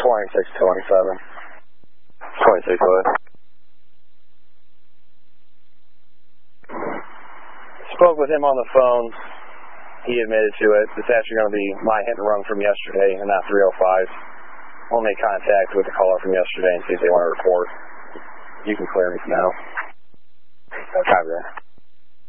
2627. 26 what? Spoke with him on the phone. He admitted to it. It's actually going to be my hit and run from yesterday and not 305. We'll make contact with the caller from yesterday and see if they want to report. You can clear me for now. Copy that.